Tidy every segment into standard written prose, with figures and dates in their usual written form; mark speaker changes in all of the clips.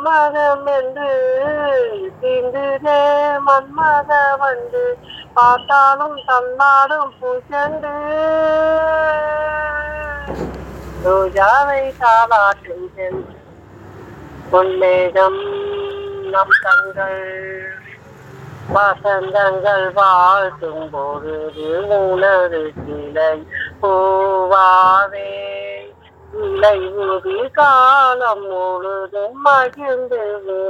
Speaker 1: மகம் என்று தீண்டுதே மன்மத வந்து பார்த்தாலும் தன்னாடும் பூச்சென்று ரோஜாவை தாளாட்டும் சென்று பொன்னேகம் நம் கண்கள் வசந்தங்கள் வாழ்த்தும் பொழுது உணரு கிளை பூவாவே இலை ஊதி காலம் முழுதும் மகிழ்ந்து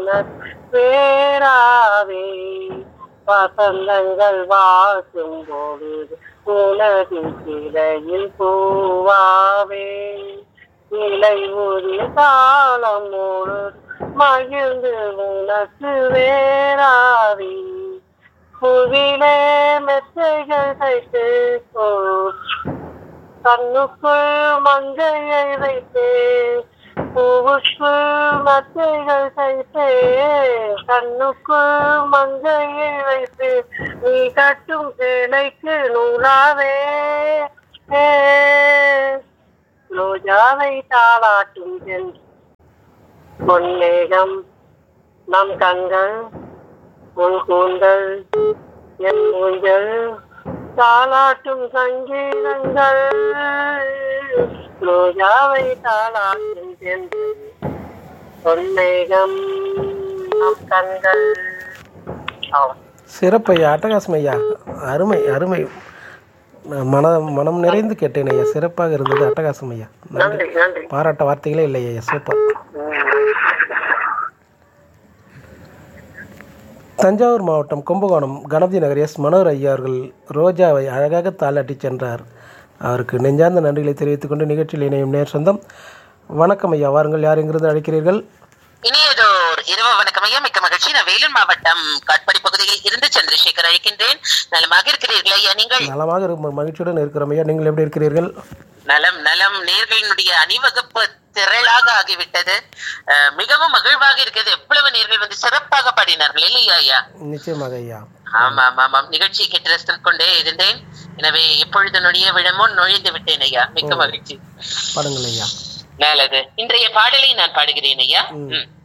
Speaker 1: வேறாவே வசந்தங்கள் வாழ்த்தும் பொழுது உணரு கிளையில் பூவாவே இலை ஊதி காலம் முழுதும் மகிழ்ந்து உனக்கு வேறாவே புவிலே மெத்தைகள் தைத்து கண்ணுக்குள் மங்கையை வைத்து பூவுக்குள் மெத்தைகள் தைத்து கண்ணுக்குள் மங்கையை வைத்து நீ கட்டும் சேலைக்கு நூலாவே ரோஜாவை தாளாட்டும் சென்று பொன்னேகம் நம் கண்கள் உன் கூந்தல் என் ஊஞ்சல் தாளாட்டும் சங்கீதங்கள் ரோஜாவை தாளாட்டும் சென்று பொன்னேகம் நம் கண்கள்.
Speaker 2: சிறப்பு ஐயா, அட்டகாசம் ஐயா, அருமை அருமை. மனம் நிறைந்து கேட்டேன் ஐயா, சிறப்பாக இருந்தது, அட்டகாசம் ஐயா.
Speaker 1: நன்றி நன்றி.
Speaker 2: பாராட்ட வார்த்தைகளே இல்லை ஐயா, சூப்பர். தஞ்சாவூர் மாவட்டம் கும்பகோணம் கணபதி நகர் எஸ் மனோர் ஐயா அவர்கள் ரோஜாவை அழகாக தாளாட்டி சென்றார். அவருக்கு நெஞ்சார்ந்த நன்றிகளை தெரிவித்துக் கொண்டு நிகழ்ச்சியில் இணையும் நேர் சொந்தம். வணக்கம் ஐயா, வாருங்கள். யார் எங்கிருந்து அழைக்கிறீர்கள்?
Speaker 3: இனியதோர் இரவு வணக்கம் ஐயா, மிக்க மகிழ்ச்சி. நான் வேலூர் மாவட்டம் காட்பாடி பகுதியில் இருந்து சந்திரசேகர் அழைக்கின்றேன். நலமாக இருக்கிறீர்கள் ஐயா? நீங்கள்?
Speaker 2: நலமாக மகிழ்ச்சியுடன் இருக்கிறோம் ஐயா, நீங்கள் எப்படி இருக்கிறீர்கள்?
Speaker 3: நலம் நலம். நேர்களினுடைய அணிவகுப்பு திரளாக ஆகிவிட்டது. மிகவும் மகிழ்வாக இருக்கிறது. எவ்வளவு நேர்கள் வந்து சிறப்பாக பாடினார்கள் இல்லையா ஐயா?
Speaker 2: நிச்சயமாக ஐயா.
Speaker 3: ஆமாம் ஆமாம், நிகழ்ச்சியை கேட்டு ரசித்துக் கொண்டே இருந்தேன். எனவே எப்பொழுது நுழைய விடமோ நுழைந்து விட்டேன் ஐயா, மிக்க மகிழ்ச்சி.
Speaker 2: பாடுங்கள் ஐயா.
Speaker 3: நல்லது. இன்றைய பாடலை நான் பாடுகிறேன் ஐயா.